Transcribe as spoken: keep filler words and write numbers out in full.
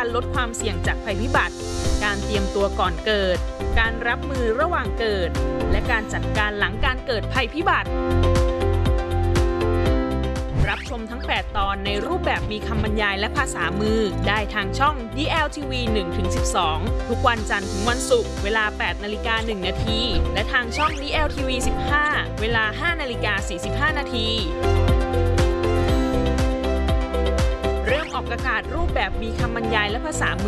การลดความเสี่ยงจากภัยพิบัติการเตรียมตัวก่อนเกิดการรับมือระหว่างเกิดและการจัดการหลังการเกิดภัยพิบัติรับชมทั้งแปดตอนในรูปแบบมีคำบรรยายและภาษามือได้ทางช่อง ดี แอล ที วี หนึ่งถึงสิบสอง ทุกวันจันทร์ถึงวันศุกร์เวลา แปดนาฬิกาหนึ่งนาทีและทางช่อง ดี แอล ที วี สิบห้า เวลา ห้านาฬิกาสี่สิบห้านาทีเริ่มออกอากาศรูปแบบมีคำบรรยายและภาษามือ